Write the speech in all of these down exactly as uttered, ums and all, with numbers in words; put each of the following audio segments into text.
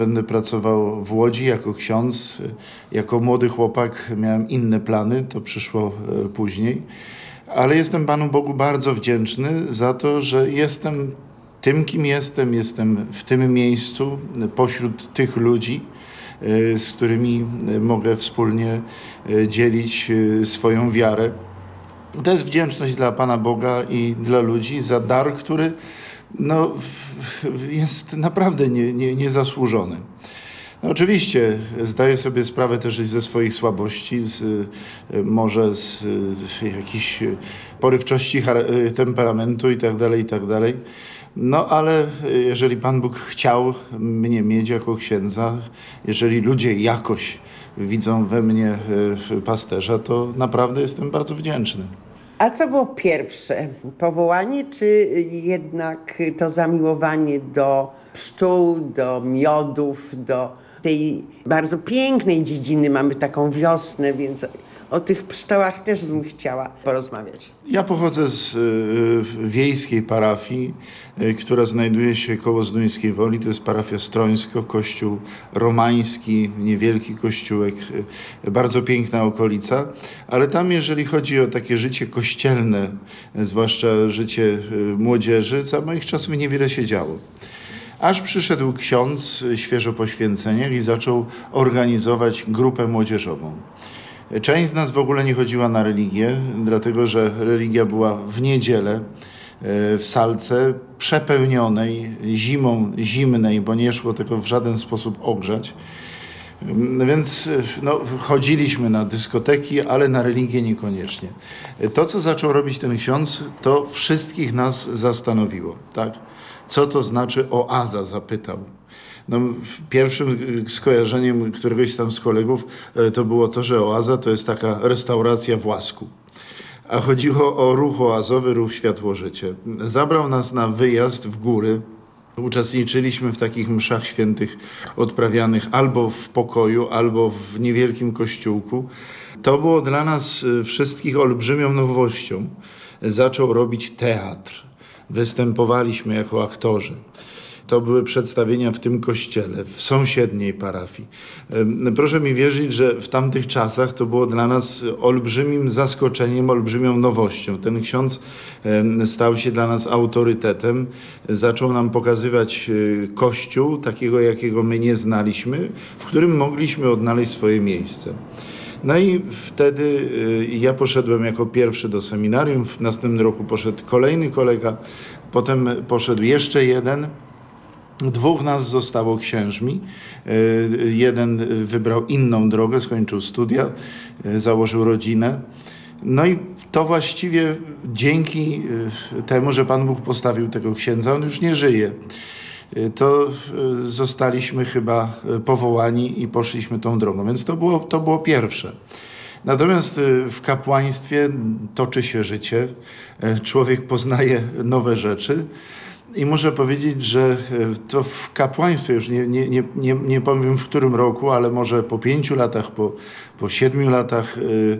Będę pracował w Łodzi jako ksiądz. Jako młody chłopak miałem inne plany, to przyszło później. Ale jestem Panu Bogu bardzo wdzięczny za to, że jestem tym, kim jestem. Jestem w tym miejscu, pośród tych ludzi, z którymi mogę wspólnie dzielić swoją wiarę. To jest wdzięczność dla Pana Boga i dla ludzi za dar, który no, jest naprawdę nie, nie, niezasłużony. No oczywiście zdaję sobie sprawę też i ze swoich słabości, z, może z, z jakiejś porywczości temperamentu i tak dalej, i tak dalej. No ale jeżeli Pan Bóg chciał mnie mieć jako księdza, jeżeli ludzie jakoś widzą we mnie pasterza, to naprawdę jestem bardzo wdzięczny. A co było pierwsze? Powołanie, czy jednak to zamiłowanie do pszczół, do miodów, do tej bardzo pięknej dziedziny? Mamy taką wiosnę, więc o tych pszczołach też bym chciała porozmawiać. Ja pochodzę z y, wiejskiej parafii, y, która znajduje się koło Zduńskiej Woli. To jest parafia Strońsko, kościół romański, niewielki kościółek, y, bardzo piękna okolica. Ale tam, jeżeli chodzi o takie życie kościelne, y, zwłaszcza życie y, młodzieży, za moich czasów niewiele się działo. Aż przyszedł ksiądz y, świeżo po święceniach i zaczął organizować grupę młodzieżową. Część z nas w ogóle nie chodziła na religię, dlatego że religia była w niedzielę w salce przepełnionej, zimą zimnej, bo nie szło tego w żaden sposób ogrzać. Więc no, chodziliśmy na dyskoteki, ale na religię niekoniecznie. To, co zaczął robić ten ksiądz, to wszystkich nas zastanowiło. Tak? Co to znaczy oaza, zapytał. No, pierwszym skojarzeniem któregoś tam z kolegów to było to, że oaza to jest taka restauracja w Łasku. A chodziło o ruch oazowy, ruch Światło-Życie. Zabrał nas na wyjazd w góry. Uczestniczyliśmy w takich mszach świętych odprawianych albo w pokoju, albo w niewielkim kościółku. To było dla nas wszystkich olbrzymią nowością. Zaczął robić teatr. Występowaliśmy jako aktorzy. To były przedstawienia w tym kościele, w sąsiedniej parafii. Proszę mi wierzyć, że w tamtych czasach to było dla nas olbrzymim zaskoczeniem, olbrzymią nowością. Ten ksiądz stał się dla nas autorytetem, zaczął nam pokazywać kościół, takiego jakiego my nie znaliśmy, w którym mogliśmy odnaleźć swoje miejsce. No i wtedy ja poszedłem jako pierwszy do seminarium, w następnym roku poszedł kolejny kolega, potem poszedł jeszcze jeden. Dwóch nas zostało księżmi. Jeden wybrał inną drogę, skończył studia, założył rodzinę. No i to właściwie dzięki temu, że Pan Bóg postawił tego księdza, on już nie żyje. To zostaliśmy chyba powołani i poszliśmy tą drogą. Więc to było, to było pierwsze. Natomiast w kapłaństwie toczy się życie. Człowiek poznaje nowe rzeczy. I muszę powiedzieć, że to w kapłaństwie, już nie, nie, nie, nie, nie powiem w którym roku, ale może po pięciu latach, po, po siedmiu latach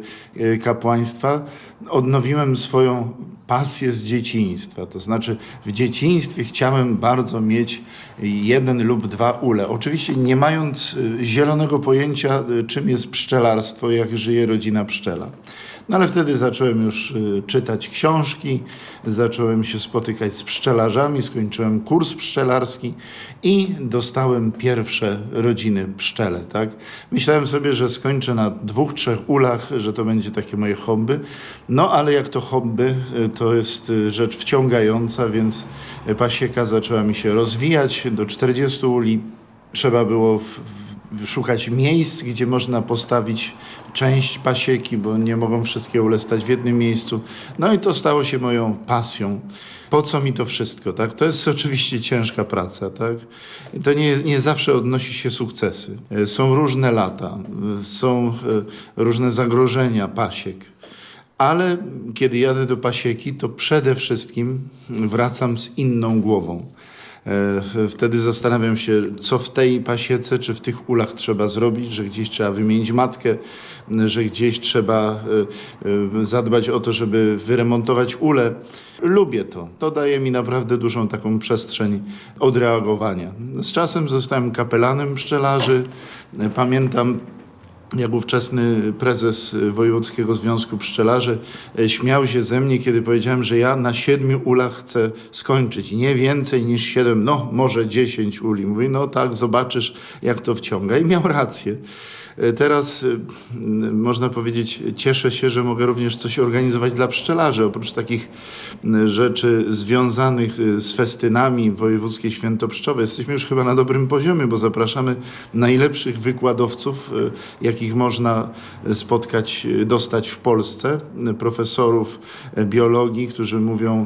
kapłaństwa odnowiłem swoją pasję z dzieciństwa. To znaczy w dzieciństwie chciałem bardzo mieć jeden lub dwa ule. Oczywiście nie mając zielonego pojęcia, czym jest pszczelarstwo, jak żyje rodzina pszczela. No ale wtedy zacząłem już czytać książki, zacząłem się spotykać z pszczelarzami, skończyłem kurs pszczelarski i dostałem pierwsze rodziny pszczele. Tak? Myślałem sobie, że skończę na dwóch, trzech ulach, że to będzie takie moje hobby. No ale jak to hobby, to jest rzecz wciągająca, więc pasieka zaczęła mi się rozwijać do czterdziestu uli. Trzeba było szukać miejsc, gdzie można postawić część pasieki, bo nie mogą wszystkie ule stać w jednym miejscu. No i to stało się moją pasją. Po co mi to wszystko? Tak? To jest oczywiście ciężka praca. Tak? I to nie, nie zawsze odnosi się sukcesy. Są różne lata, są różne zagrożenia pasiek. Ale kiedy jadę do pasieki, to przede wszystkim wracam z inną głową. Wtedy zastanawiam się, co w tej pasiece czy w tych ulach trzeba zrobić, że gdzieś trzeba wymienić matkę, że gdzieś trzeba zadbać o to, żeby wyremontować ulę. Lubię to. To daje mi naprawdę dużą taką przestrzeń odreagowania. Z czasem zostałem kapelanem pszczelarzy. Pamiętam, jak ówczesny prezes Wojewódzkiego Związku Pszczelarzy śmiał się ze mnie, kiedy powiedziałem, że ja na siedmiu ulach chcę skończyć. Nie więcej niż siedem, no może dziesięć uli. Mówi, no tak, zobaczysz, jak to wciąga. I miał rację. Teraz, można powiedzieć, cieszę się, że mogę również coś organizować dla pszczelarzy. Oprócz takich rzeczy związanych z festynami Wojewódzkie Święto Pszczowe, jesteśmy już chyba na dobrym poziomie, bo zapraszamy najlepszych wykładowców, jakich można spotkać, dostać w Polsce. Profesorów biologii, którzy mówią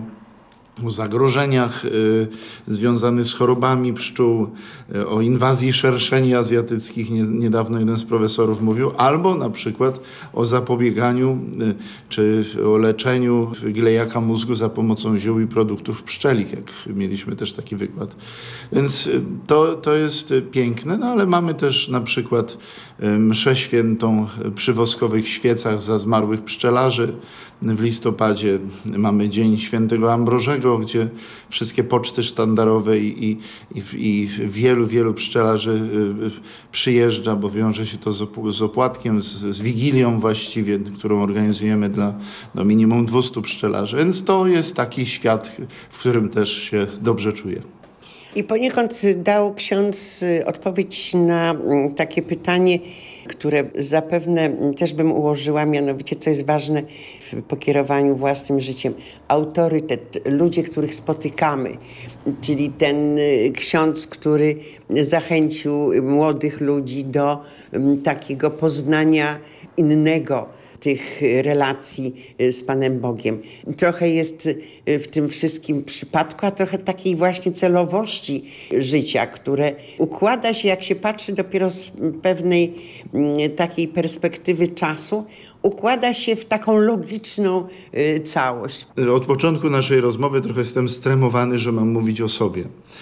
o zagrożeniach y, związanych z chorobami pszczół, y, o inwazji szerszeni azjatyckich, nie, niedawno jeden z profesorów mówił, albo na przykład o zapobieganiu y, czy o leczeniu glejaka mózgu za pomocą ziół i produktów pszczelich, jak mieliśmy też taki wykład. Więc y, to, to jest piękne, no ale mamy też na przykład y, mszę świętą przy woskowych świecach za zmarłych pszczelarzy. W listopadzie mamy Dzień Świętego Ambrożego, gdzie wszystkie poczty sztandarowe i, i, i wielu, wielu pszczelarzy przyjeżdża, bo wiąże się to z opłatkiem, z, z Wigilią właściwie, którą organizujemy dla no, minimum dwustu pszczelarzy. Więc to jest taki świat, w którym też się dobrze czuję. I poniekąd dał ksiądz odpowiedź na takie pytanie, które zapewne też bym ułożyła, mianowicie co jest ważne w pokierowaniu własnym życiem. Autorytet, ludzie, których spotykamy, czyli ten ksiądz, który zachęcił młodych ludzi do takiego poznania innego tych relacji z Panem Bogiem. Trochę jest w tym wszystkim przypadku, a trochę takiej właśnie celowości życia, które układa się, jak się patrzy dopiero z pewnej takiej perspektywy czasu, układa się w taką logiczną całość. Od początku naszej rozmowy trochę jestem stremowany, że mam mówić o sobie.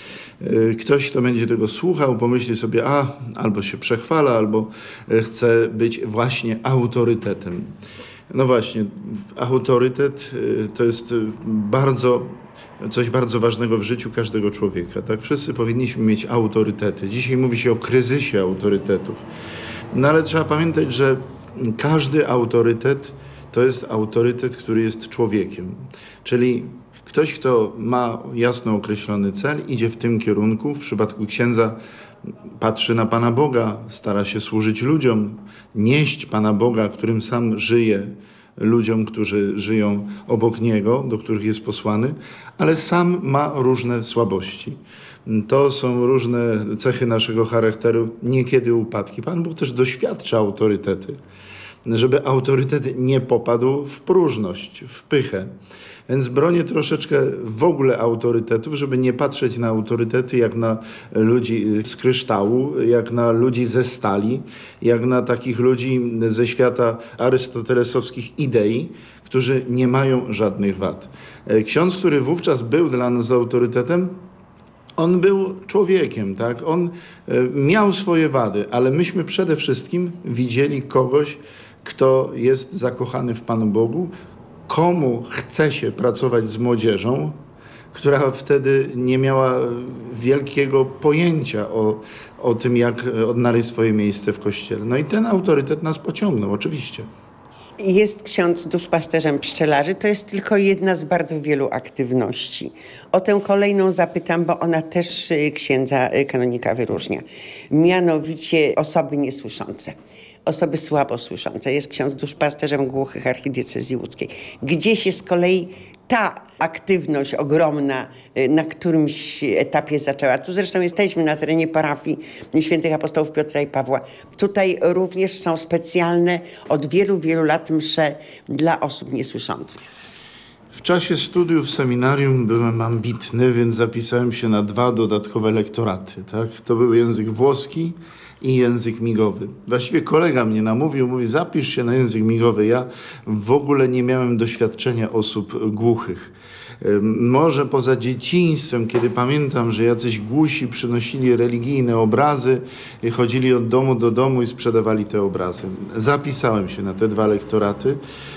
Ktoś, kto będzie tego słuchał, pomyśli sobie, a albo się przechwala, albo chce być właśnie autorytetem. No właśnie, autorytet to jest bardzo, coś bardzo ważnego w życiu każdego człowieka. Tak? Wszyscy powinniśmy mieć autorytety. Dzisiaj mówi się o kryzysie autorytetów. No ale trzeba pamiętać, że każdy autorytet to jest autorytet, który jest człowiekiem. Czyli ktoś, kto ma jasno określony cel, idzie w tym kierunku. W przypadku księdza patrzy na Pana Boga, stara się służyć ludziom, nieść Pana Boga, którym sam żyje, ludziom, którzy żyją obok Niego, do których jest posłany, ale sam ma różne słabości. To są różne cechy naszego charakteru, niekiedy upadki. Pan Bóg też doświadcza autorytety, żeby autorytet nie popadł w próżność, w pychę. Więc bronię troszeczkę w ogóle autorytetów, żeby nie patrzeć na autorytety jak na ludzi z kryształu, jak na ludzi ze stali, jak na takich ludzi ze świata arystotelesowskich idei, którzy nie mają żadnych wad. Ksiądz, który wówczas był dla nas autorytetem, on był człowiekiem, tak? On miał swoje wady, ale myśmy przede wszystkim widzieli kogoś, kto jest zakochany w Panu Bogu, komu chce się pracować z młodzieżą, która wtedy nie miała wielkiego pojęcia o, o tym, jak odnaleźć swoje miejsce w Kościele. No i ten autorytet nas pociągnął, oczywiście. Jest ksiądz duszpasterzem pszczelarzy. To jest tylko jedna z bardzo wielu aktywności. O tę kolejną zapytam, bo ona też księdza kanonika wyróżnia. Mianowicie osoby niesłyszące. Osoby słabo słyszące. Jest ksiądz duszpasterzem głuchych archidiecezji łódzkiej. Gdzie się z kolei ta aktywność ogromna na którymś etapie zaczęła. Tu zresztą jesteśmy na terenie parafii świętych apostołów Piotra i Pawła. Tutaj również są specjalne od wielu, wielu lat msze dla osób niesłyszących. W czasie studiów w seminarium byłem ambitny, więc zapisałem się na dwa dodatkowe lektoraty. Tak? To był język włoski i język migowy. Właściwie kolega mnie namówił, mówi, zapisz się na język migowy. Ja w ogóle nie miałem doświadczenia osób głuchych. Może poza dzieciństwem, kiedy pamiętam, że jacyś głusi przynosili religijne obrazy, chodzili od domu do domu i sprzedawali te obrazy. Zapisałem się na te dwa lektoraty.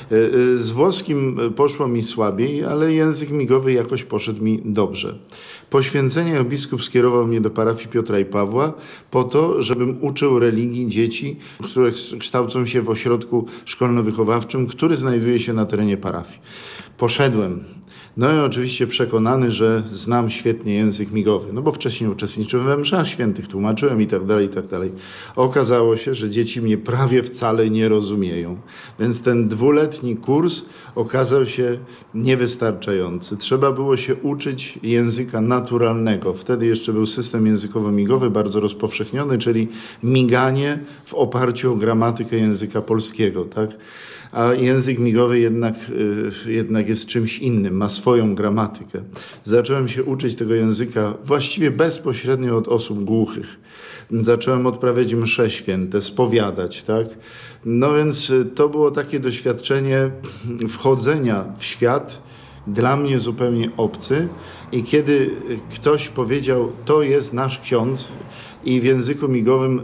Z włoskim poszło mi słabiej, ale język migowy jakoś poszedł mi dobrze. Po święceniach biskup skierował mnie do parafii Piotra i Pawła po to, żebym uczył religii dzieci, które kształcą się w ośrodku szkolno-wychowawczym, który znajduje się na terenie parafii. Poszedłem. No i oczywiście przekonany, że znam świetnie język migowy, no bo wcześniej uczestniczyłem we mszach świętych, tłumaczyłem i tak dalej, i tak dalej. Okazało się, że dzieci mnie prawie wcale nie rozumieją, więc ten dwuletni kurs okazał się niewystarczający. Trzeba było się uczyć języka naturalnego. Wtedy jeszcze był system językowo-migowy bardzo rozpowszechniony, czyli miganie w oparciu o gramatykę języka polskiego, tak? A język migowy jednak, jednak jest czymś innym, ma swoją gramatykę. Zacząłem się uczyć tego języka właściwie bezpośrednio od osób głuchych. Zacząłem odprawiać msze święte, spowiadać, tak? No więc to było takie doświadczenie wchodzenia w świat, dla mnie zupełnie obcy, i kiedy ktoś powiedział, to jest nasz ksiądz, i w języku migowym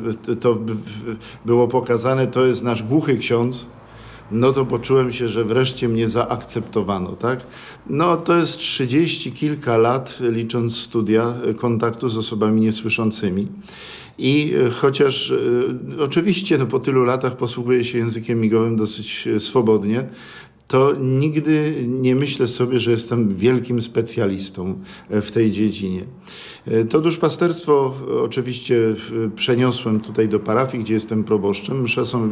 to było pokazane, to jest nasz głuchy ksiądz, no to poczułem się, że wreszcie mnie zaakceptowano, tak? No to jest trzydzieści kilka lat, licząc studia, kontaktu z osobami niesłyszącymi. I chociaż e, oczywiście no, po tylu latach posługuję się językiem migowym dosyć swobodnie, to nigdy nie myślę sobie, że jestem wielkim specjalistą w tej dziedzinie. To duszpasterstwo oczywiście przeniosłem tutaj do parafii, gdzie jestem proboszczem. Msze są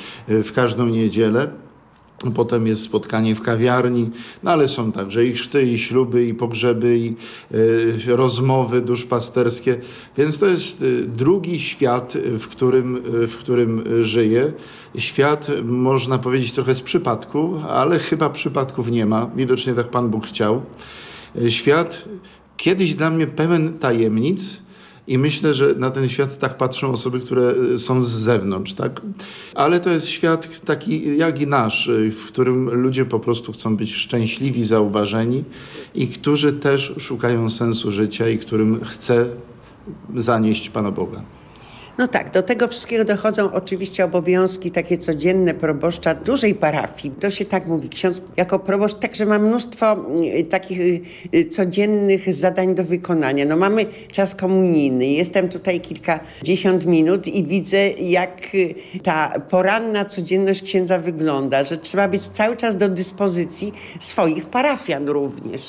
w każdą niedzielę. Potem jest spotkanie w kawiarni, no ale są także i chrzty, i śluby, i pogrzeby, i y, rozmowy duszpasterskie. Więc to jest drugi świat, w którym, w którym żyję. Świat, można powiedzieć, trochę z przypadku, ale chyba przypadków nie ma. Widocznie tak Pan Bóg chciał. Świat kiedyś dla mnie pełen tajemnic. I myślę, że na ten świat tak patrzą osoby, które są z zewnątrz, tak? Ale to jest świat taki jak i nasz, w którym ludzie po prostu chcą być szczęśliwi, zauważeni i którzy też szukają sensu życia i którym chce zanieść Pana Boga. No tak, do tego wszystkiego dochodzą oczywiście obowiązki takie codzienne proboszcza dużej parafii. To się tak mówi, ksiądz jako proboszcz także ma mnóstwo y, takich y, codziennych zadań do wykonania. No mamy czas komunijny, jestem tutaj kilkadziesiąt minut i widzę, jak y, ta poranna codzienność księdza wygląda, że trzeba być cały czas do dyspozycji swoich parafian również.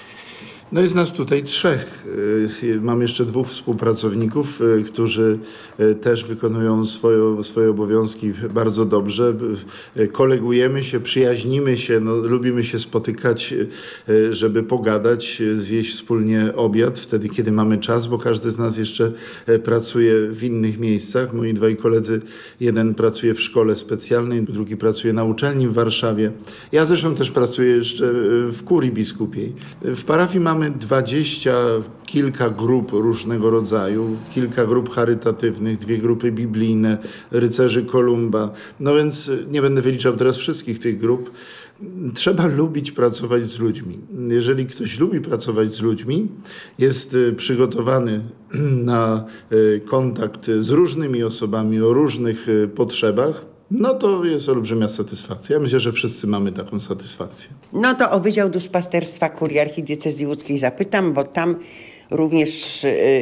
No jest nas tutaj trzech. Mam jeszcze dwóch współpracowników, którzy też wykonują swoje, swoje obowiązki bardzo dobrze. Kolegujemy się, przyjaźnimy się, no, lubimy się spotykać, żeby pogadać, zjeść wspólnie obiad wtedy, kiedy mamy czas, bo każdy z nas jeszcze pracuje w innych miejscach. Moi dwaj koledzy, jeden pracuje w szkole specjalnej, drugi pracuje na uczelni w Warszawie. Ja zresztą też pracuję jeszcze w kurii biskupiej. W parafii mamy Mamy dwadzieścia kilka grup różnego rodzaju, kilka grup charytatywnych, dwie grupy biblijne, rycerzy Kolumba. No więc nie będę wyliczał teraz wszystkich tych grup. Trzeba lubić pracować z ludźmi. Jeżeli ktoś lubi pracować z ludźmi, jest przygotowany na kontakt z różnymi osobami o różnych potrzebach, no to jest olbrzymia satysfakcja. Ja myślę, że wszyscy mamy taką satysfakcję. No to o Wydział Duszpasterstwa Kurii Archidiecezji Łódzkiej zapytam, bo tam również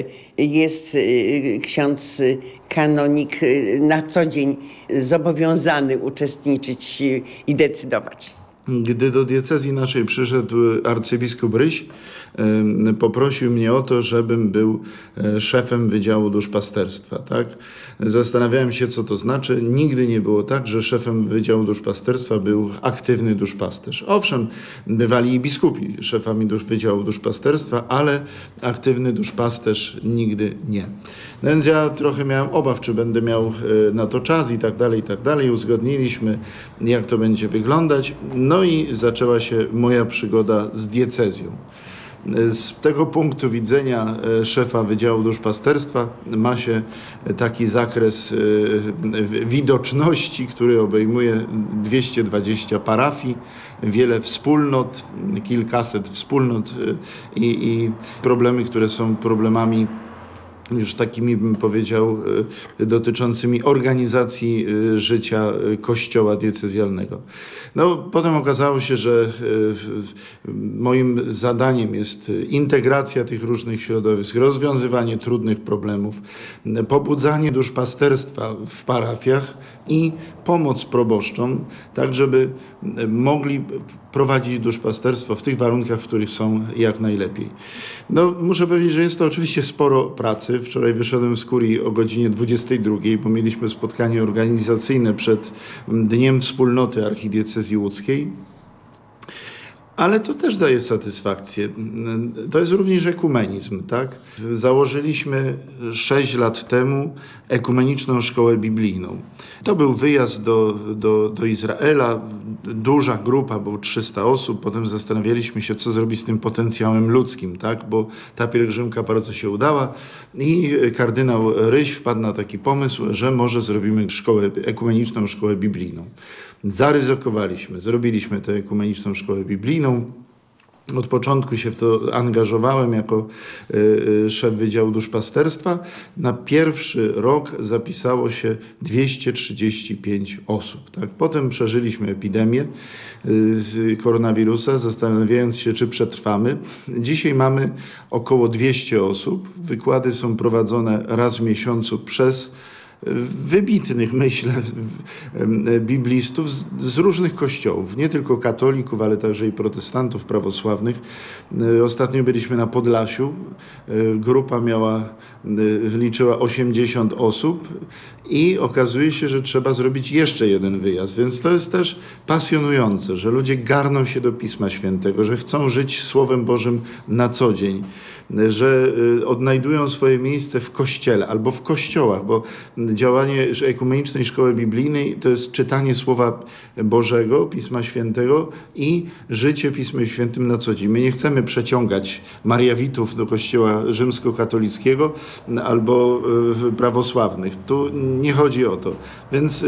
jest ksiądz kanonik na co dzień zobowiązany uczestniczyć i decydować. Gdy do diecezji naszej przyszedł arcybiskup Ryś, poprosił mnie o to, żebym był szefem Wydziału Duszpasterstwa. Tak? Zastanawiałem się, co to znaczy. Nigdy nie było tak, że szefem Wydziału Duszpasterstwa był aktywny duszpasterz. Owszem, bywali i biskupi szefami dusz, Wydziału Duszpasterstwa, ale aktywny duszpasterz nigdy nie. No więc ja trochę miałem obaw, czy będę miał na to czas i tak dalej, i tak dalej. Uzgodniliśmy, jak to będzie wyglądać. No i zaczęła się moja przygoda z diecezją. Z tego punktu widzenia szefa Wydziału Duszpasterstwa ma się taki zakres widoczności, który obejmuje dwieście dwadzieścia parafii, wiele wspólnot, kilkaset wspólnot i, i problemy, które są problemami już takimi, bym powiedział, dotyczącymi organizacji życia kościoła diecezjalnego. No, potem okazało się, że moim zadaniem jest integracja tych różnych środowisk, rozwiązywanie trudnych problemów, pobudzanie duszpasterstwa w parafiach i pomoc proboszczom, tak żeby mogli prowadzić duszpasterstwo w tych warunkach, w których są jak najlepiej. No, muszę powiedzieć, że jest to oczywiście sporo pracy. Wczoraj wyszedłem z kurii o godzinie dwudziestej drugiej, bo mieliśmy spotkanie organizacyjne przed Dniem Wspólnoty Archidiecezji Łódzkiej. Ale to też daje satysfakcję. To jest również ekumenizm, tak? Założyliśmy sześć lat temu ekumeniczną szkołę biblijną. To był wyjazd do, do, do Izraela, duża grupa, było trzysta osób. Potem zastanawialiśmy się, co zrobić z tym potencjałem ludzkim, tak? Bo ta pielgrzymka bardzo się udała i kardynał Ryś wpadł na taki pomysł, że może zrobimy szkołę, ekumeniczną szkołę biblijną. Zaryzykowaliśmy, zrobiliśmy tę ekumeniczną szkołę biblijną. Od początku się w to angażowałem jako y, szef Wydziału Duszpasterstwa. Na pierwszy rok zapisało się dwieście trzydzieści pięć osób. Tak? Potem przeżyliśmy epidemię y, koronawirusa, zastanawiając się, czy przetrwamy. Dzisiaj mamy około dwieście osób. Wykłady są prowadzone raz w miesiącu przez wybitnych, myślę, biblistów z, z różnych kościołów, nie tylko katolików, ale także i protestantów prawosławnych. Ostatnio byliśmy na Podlasiu, grupa miała, liczyła osiemdziesiąt osób i okazuje się, że trzeba zrobić jeszcze jeden wyjazd, więc to jest też pasjonujące, że ludzie garną się do Pisma Świętego, że chcą żyć Słowem Bożym na co dzień, że odnajdują swoje miejsce w kościele albo w kościołach, bo działanie ekumenicznej szkoły biblijnej to jest czytanie Słowa Bożego, Pisma Świętego i życie Pismem Świętym na co dzień. My nie chcemy przeciągać Mariawitów do kościoła rzymskokatolickiego albo prawosławnych. Tu nie chodzi o to. Więc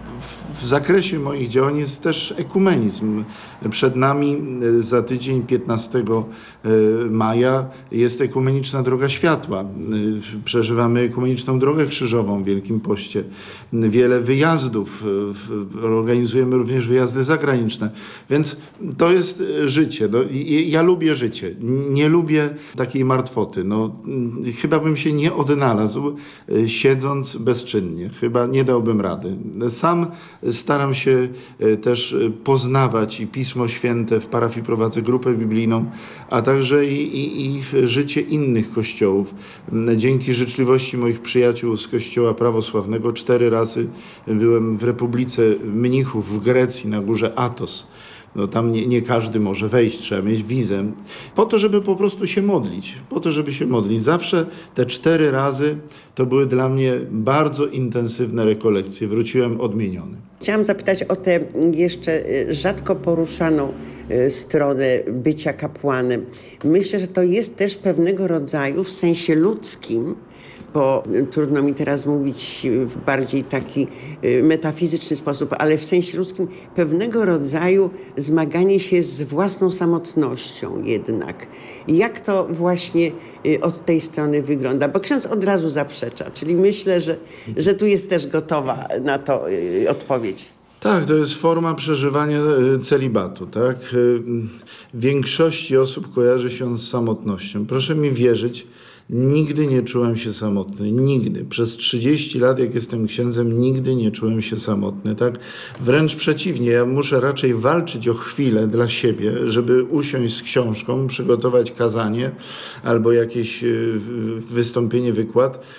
w zakresie moich działań jest też ekumenizm. Przed nami za tydzień, piętnastego maja, jest ekumeniczna Droga Światła. Przeżywamy ekumeniczną Drogę Krzyżową w Wielkim Poście. Wiele wyjazdów. Organizujemy również wyjazdy zagraniczne. Więc to jest życie. No, ja lubię życie. Nie lubię takiej martwoty. No, chyba bym się nie odnalazł siedząc bezczynnie. Chyba nie dałbym rady. Sam staram się też poznawać i Pismo Święte. W parafii prowadzę grupę biblijną, a także i, i, i życie innych kościołów. Dzięki życzliwości moich przyjaciół z kościoła prawosławnego cztery razy byłem w Republice Mnichów w Grecji na górze Athos. No tam nie, nie każdy może wejść, trzeba mieć wizę. Po to, żeby po prostu się modlić. Po to, żeby się modlić. Zawsze te cztery razy to były dla mnie bardzo intensywne rekolekcje. Wróciłem odmieniony. Chciałam zapytać o tę jeszcze rzadko poruszaną stronę bycia kapłanem. Myślę, że to jest też pewnego rodzaju w sensie ludzkim, bo trudno mi teraz mówić w bardziej taki metafizyczny sposób, ale w sensie ludzkim pewnego rodzaju zmaganie się z własną samotnością jednak. Jak to właśnie od tej strony wygląda? Bo ksiądz od razu zaprzecza, czyli myślę, że, że tu jest też gotowa na to odpowiedź. Tak, to jest forma przeżywania celibatu, tak? W większości osób kojarzy się on z samotnością. Proszę mi wierzyć, nigdy nie czułem się samotny. Nigdy. Przez trzydzieści lat, jak jestem księdzem, nigdy nie czułem się samotny. Tak? Wręcz przeciwnie, ja muszę raczej walczyć o chwilę dla siebie, żeby usiąść z książką, przygotować kazanie albo jakieś wystąpienie, wykład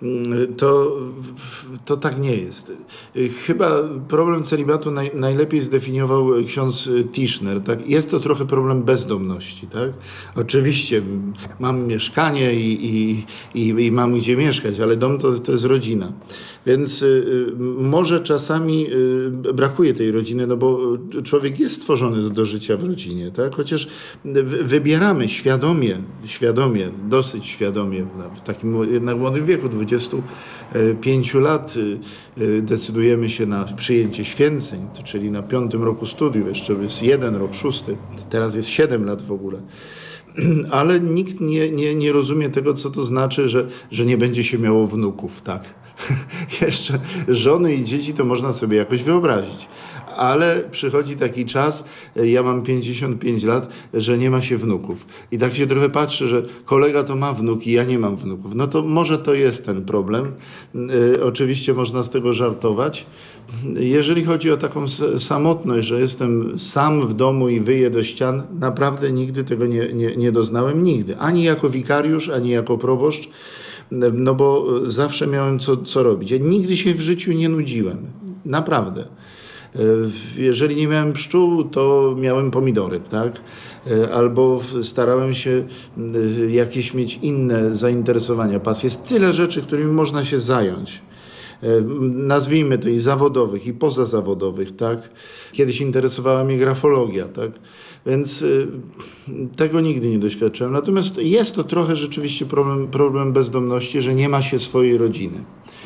to, to tak nie jest. Chyba problem celibatu naj, najlepiej zdefiniował ksiądz Tischner. Tak? Jest to trochę problem bezdomności. Tak? Oczywiście mam mieszkanie i, i, i, i mam gdzie mieszkać, ale dom to, to jest rodzina. Więc y, może czasami y, brakuje tej rodziny, no bo człowiek jest stworzony do, do życia w rodzinie, tak? Chociaż wybieramy świadomie, świadomie, dosyć świadomie, w takim jednak młodym wieku, dwudziestu pięciu lat, y, y, decydujemy się na przyjęcie święceń, czyli na piątym roku studiów, jeszcze jest jeden rok, szósty, teraz jest siedem lat w ogóle. Ale nikt nie, nie, nie rozumie tego, co to znaczy, że, że nie będzie się miało wnuków, tak? Jeszcze żony i dzieci to można sobie jakoś wyobrazić. Ale przychodzi taki czas, ja mam pięćdziesiąt pięć lat, że nie ma się wnuków. I tak się trochę patrzy, że kolega to ma wnuki, ja nie mam wnuków. No to może to jest ten problem. Y, oczywiście można z tego żartować. Jeżeli chodzi o taką samotność, że jestem sam w domu i wyję do ścian, naprawdę nigdy tego nie, nie, nie doznałem. Nigdy. Ani jako wikariusz, ani jako proboszcz. No bo zawsze miałem co, co robić. Ja nigdy się w życiu nie nudziłem. Naprawdę. Jeżeli nie miałem pszczół, to miałem pomidory, tak? Albo starałem się jakieś mieć inne zainteresowania, pasje. Jest tyle rzeczy, którymi można się zająć. Nazwijmy to i zawodowych, i pozazawodowych, tak? Kiedyś interesowała mnie grafologia, tak? Więc y, tego nigdy nie doświadczyłem. Natomiast jest to trochę rzeczywiście problem, problem bezdomności, że nie ma się swojej rodziny.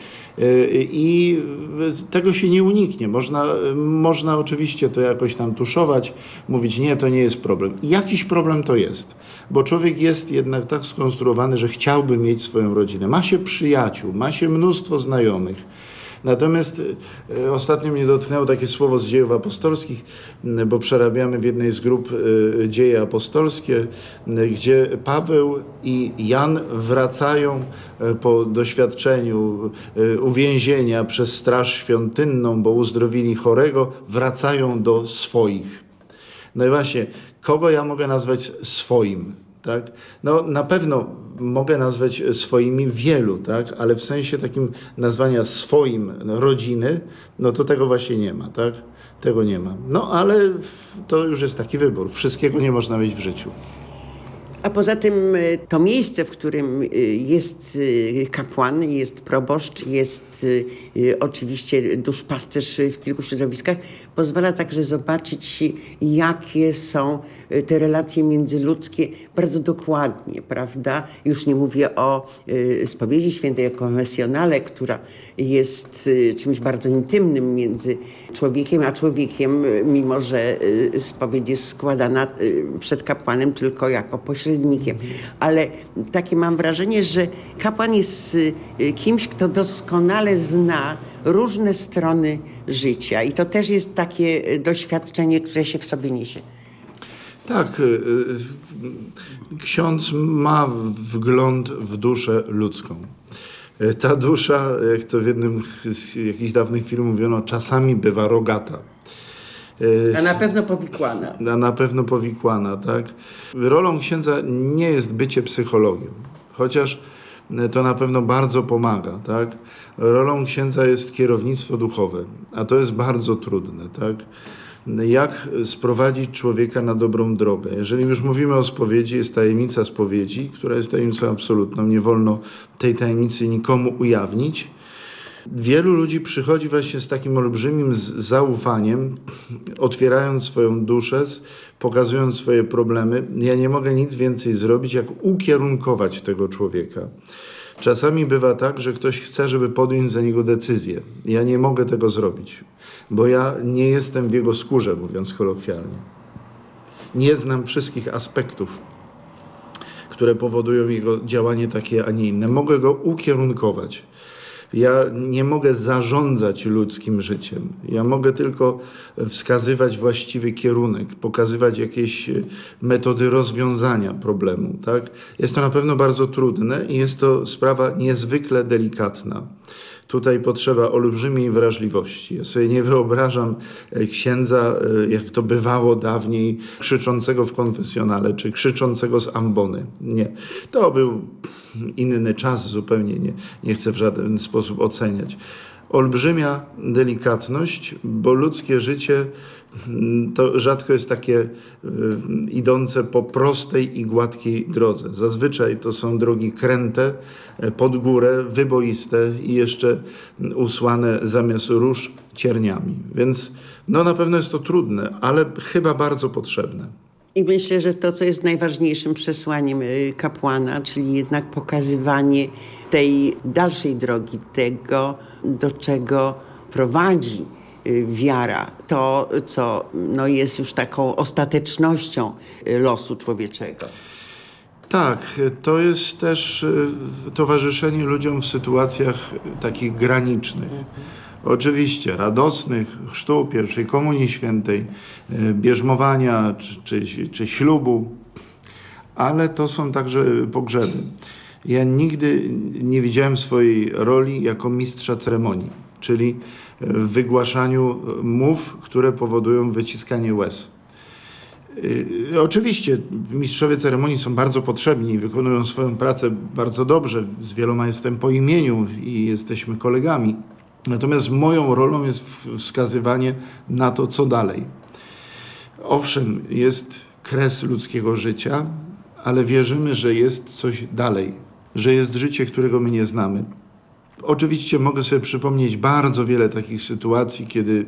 I tego się nie uniknie. Można, można oczywiście to jakoś tam tuszować, mówić nie, to nie jest problem. I jakiś problem to jest, bo człowiek jest jednak tak skonstruowany, że chciałby mieć swoją rodzinę. Ma się przyjaciół, ma się mnóstwo znajomych. Natomiast e, ostatnio mnie dotknęło takie słowo z dziejów apostolskich, bo przerabiamy w jednej z grup e, dzieje apostolskie, e, gdzie Paweł i Jan wracają e, po doświadczeniu e, uwięzienia przez straż świątynną, bo uzdrowili chorego, wracają do swoich. No i właśnie, kogo ja mogę nazwać swoim? Tak? No na pewno mogę nazwać swoimi wielu, tak? Ale w sensie takim nazwania swoim no, rodziny, no to tego właśnie nie ma, tak? Tego nie ma. No ale to już jest taki wybór. Wszystkiego nie można mieć w życiu. A poza tym to miejsce, w którym jest kapłan, jest proboszcz, jest oczywiście duszpasterz w kilku środowiskach, pozwala także zobaczyć, jakie są te relacje międzyludzkie bardzo dokładnie, prawda? Już nie mówię o spowiedzi świętej, o konfesjonale, która jest czymś bardzo intymnym między człowiekiem a człowiekiem, mimo że spowiedź jest składana przed kapłanem tylko jako pośrednikiem. Ale takie mam wrażenie, że kapłan jest kimś, kto doskonale zna różne strony życia i to też jest takie doświadczenie, które się w sobie niesie. Tak, ksiądz ma wgląd w duszę ludzką. Ta dusza, jak to w jednym z jakichś dawnych filmów mówiono, czasami bywa rogata. A na pewno powikłana. A na pewno powikłana, tak. Rolą księdza nie jest bycie psychologiem, chociaż to na pewno bardzo pomaga, tak. Rolą księdza jest kierownictwo duchowe, a to jest bardzo trudne, tak. Jak sprowadzić człowieka na dobrą drogę. Jeżeli już mówimy o spowiedzi, jest tajemnica spowiedzi, która jest tajemnicą absolutną. Nie wolno tej tajemnicy nikomu ujawnić. Wielu ludzi przychodzi właśnie z takim olbrzymim zaufaniem, otwierając swoją duszę, pokazując swoje problemy. Ja nie mogę nic więcej zrobić, jak ukierunkować tego człowieka. Czasami bywa tak, że ktoś chce, żeby podjąć za niego decyzję. Ja nie mogę tego zrobić, bo ja nie jestem w jego skórze, mówiąc kolokwialnie. Nie znam wszystkich aspektów, które powodują jego działanie takie, a nie inne. Mogę go ukierunkować. Ja nie mogę zarządzać ludzkim życiem. Ja mogę tylko wskazywać właściwy kierunek, pokazywać jakieś metody rozwiązania problemu. Tak? Jest to na pewno bardzo trudne i jest to sprawa niezwykle delikatna. Tutaj potrzeba olbrzymiej wrażliwości. Ja sobie nie wyobrażam księdza, jak to bywało dawniej, krzyczącego w konfesjonale, czy krzyczącego z ambony. Nie. To był inny czas zupełnie, nie, nie chcę w żaden sposób oceniać. Olbrzymia delikatność, bo ludzkie życie to rzadko jest takie y, idące po prostej i gładkiej drodze. Zazwyczaj to są drogi kręte, pod górę, wyboiste i jeszcze usłane zamiast róż cierniami. Więc no na pewno jest to trudne, ale chyba bardzo potrzebne. I myślę, że to, co jest najważniejszym przesłaniem kapłana, czyli jednak pokazywanie tej dalszej drogi, tego, do czego prowadzi wiara, to, co no, jest już taką ostatecznością losu człowieczego. Tak, to jest też towarzyszenie ludziom w sytuacjach takich granicznych. Oczywiście radosnych, chrztu, pierwszej komunii świętej, bierzmowania czy, czy, czy ślubu, ale to są także pogrzeby. Ja nigdy nie widziałem swojej roli jako mistrza ceremonii, czyli w wygłaszaniu mów, które powodują wyciskanie łez. Oczywiście mistrzowie ceremonii są bardzo potrzebni i wykonują swoją pracę bardzo dobrze. Z wieloma jestem po imieniu i jesteśmy kolegami. Natomiast moją rolą jest wskazywanie na to, co dalej. Owszem, jest kres ludzkiego życia, ale wierzymy, że jest coś dalej, że jest życie, którego my nie znamy. Oczywiście mogę sobie przypomnieć bardzo wiele takich sytuacji, kiedy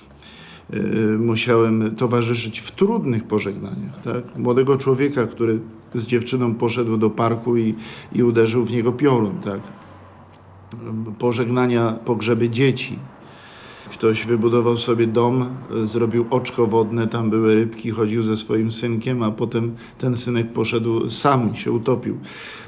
y, musiałem towarzyszyć w trudnych pożegnaniach. Tak? Młodego człowieka, który z dziewczyną poszedł do parku i, i uderzył w niego piorun. Tak? Pożegnania, pogrzeby dzieci. Ktoś wybudował sobie dom, zrobił oczko wodne, tam były rybki, chodził ze swoim synkiem, a potem ten synek poszedł sam, się utopił.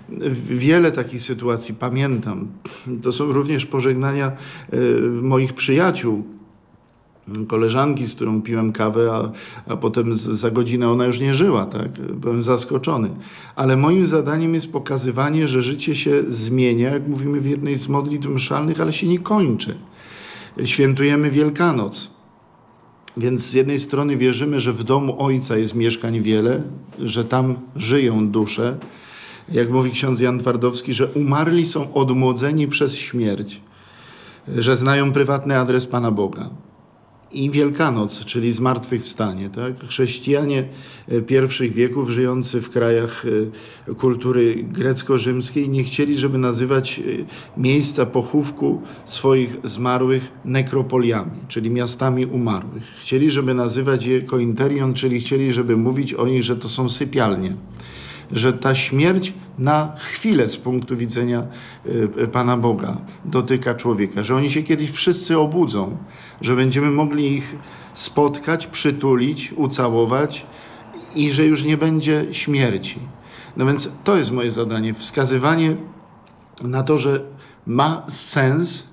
Wiele takich sytuacji pamiętam. To są również pożegnania moich przyjaciół, koleżanki, z którą piłem kawę, a, a potem z, za godzinę ona już nie żyła. Tak? Byłem zaskoczony. Ale moim zadaniem jest pokazywanie, że życie się zmienia, jak mówimy w jednej z modlitw mszalnych, ale się nie kończy. Świętujemy Wielkanoc. Więc z jednej strony wierzymy, że w domu Ojca jest mieszkań wiele, że tam żyją dusze. Jak mówi ksiądz Jan Twardowski, że umarli są odmłodzeni przez śmierć, że znają prywatny adres Pana Boga. I Wielkanoc, czyli zmartwychwstanie. Tak? Chrześcijanie pierwszych wieków żyjący w krajach kultury grecko-rzymskiej nie chcieli, żeby nazywać miejsca pochówku swoich zmarłych nekropoliami, czyli miastami umarłych. Chcieli, żeby nazywać je kointerion, czyli chcieli, żeby mówić o nich, że to są sypialnie. Że ta śmierć na chwilę z punktu widzenia Pana Boga dotyka człowieka, że oni się kiedyś wszyscy obudzą, że będziemy mogli ich spotkać, przytulić, ucałować i że już nie będzie śmierci. No więc to jest moje zadanie, wskazywanie na to, że ma sens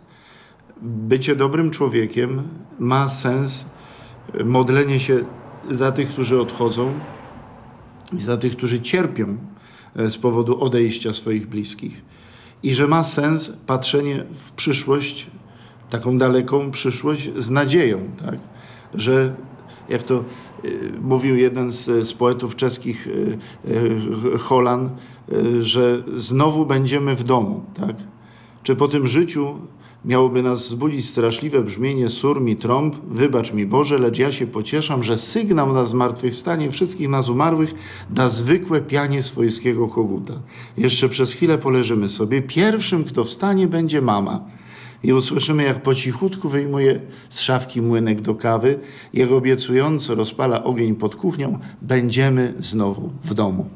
bycie dobrym człowiekiem, ma sens modlenie się za tych, którzy odchodzą, i za tych, którzy cierpią z powodu odejścia swoich bliskich. I że ma sens patrzenie w przyszłość, taką daleką przyszłość z nadzieją. Tak? Że, jak to y, mówił jeden z, z poetów czeskich, y, y, Holan, y, że znowu będziemy w domu. Tak? Czy po tym życiu miałoby nas zbudzić straszliwe brzmienie surm i trąb? Wybacz mi Boże, lecz ja się pocieszam, że sygnał na zmartwychwstanie wszystkich nas umarłych da zwykłe pianie swojskiego koguta. Jeszcze przez chwilę poleżymy sobie. Pierwszym, kto wstanie, będzie mama. I usłyszymy, jak po cichutku wyjmuje z szafki młynek do kawy, jak obiecująco rozpala ogień pod kuchnią. Będziemy znowu w domu.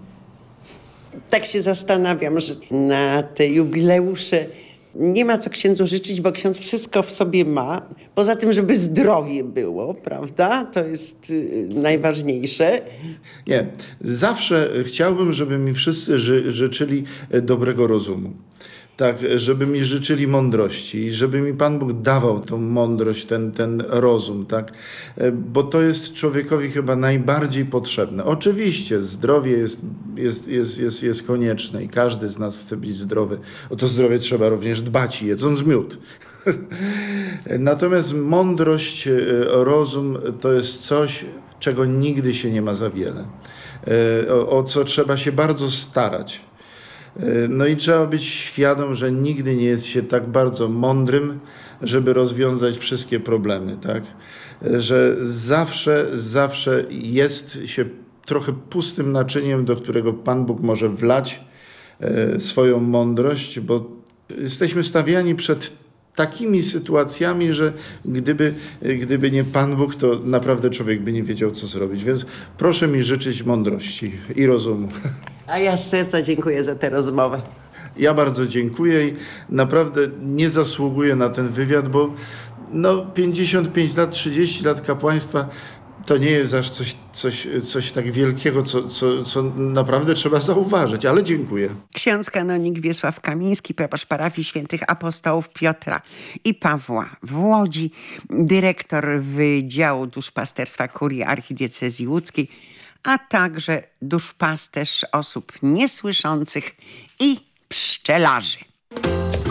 Tak się zastanawiam, że na te jubileusze nie ma co księdzu życzyć, bo ksiądz wszystko w sobie ma. Poza tym, żeby zdrowie było, prawda? To jest y, najważniejsze. Nie. Zawsze chciałbym, żeby mi wszyscy ży- życzyli dobrego rozumu. tak, żeby mi życzyli mądrości, żeby mi Pan Bóg dawał tą mądrość, ten, ten rozum, tak, bo to jest człowiekowi chyba najbardziej potrzebne. Oczywiście zdrowie jest, jest, jest, jest, jest konieczne i każdy z nas chce być zdrowy. O to zdrowie trzeba również dbać, jedząc miód. Natomiast mądrość, rozum to jest coś, czego nigdy się nie ma za wiele, o, o co trzeba się bardzo starać. No i trzeba być świadom, że nigdy nie jest się tak bardzo mądrym, żeby rozwiązać wszystkie problemy, tak? Że zawsze, zawsze jest się trochę pustym naczyniem, do którego Pan Bóg może wlać swoją mądrość, bo jesteśmy stawiani przed takimi sytuacjami, że gdyby, gdyby nie Pan Bóg, to naprawdę człowiek by nie wiedział, co zrobić. Więc proszę mi życzyć mądrości i rozumu. A ja z serca dziękuję za tę rozmowę. Ja bardzo dziękuję i naprawdę nie zasługuję na ten wywiad, bo no pięćdziesiąt pięć lat, trzydzieści lat kapłaństwa to nie jest aż coś, coś, coś tak wielkiego, co, co, co naprawdę trzeba zauważyć, ale dziękuję. Ksiądz kanonik Wiesław Kamiński, proboszcz parafii świętych apostołów Piotra i Pawła w Łodzi, dyrektor Wydziału Duszpasterstwa Kurii Archidiecezji Łódzkiej, a także duszpasterz osób niesłyszących i pszczelarzy.